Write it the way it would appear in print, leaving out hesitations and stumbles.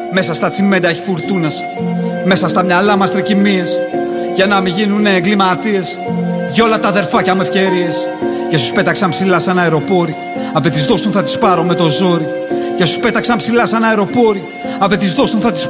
Μέσα στα τσιμέντα έχει φουρτούνας, μέσα στα μυαλά μας τρικυμίες, για να μην γίνουνε εγκληματίες. Για όλα τα αδερφάκια με ευκαιρίες. Για όσους πέταξαν ψηλά σαν αεροπόροι, αν δεν τις δώσουν θα τις πάρω με το ζόρι. Για όσους πέταξαν ψηλά σαν αεροπόροι, αν δεν τις δώσουν θα τις πάρω.